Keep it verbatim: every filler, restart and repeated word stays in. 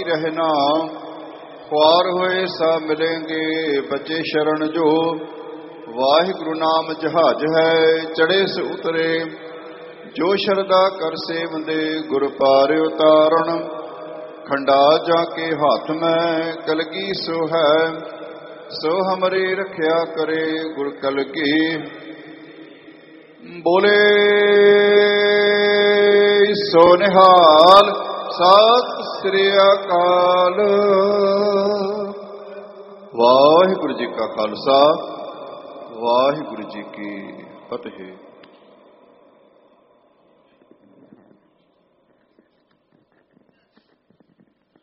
रहना। ख्वार होए सा मिलेंगे बचे शरण जो। वाहिगुरु नाम जहाज है चढ़े से उतरे। जो शरदा कर सेवंदे गुर पार उतारण। खंडा जाके हाथ में कलगी सो है। सो हमरे रखया करे गुर कलगी। बोले सो निहाल सत श्री अकाल। वाहिगुरु जी का खालसा वाहिगुरु जी की फतेह।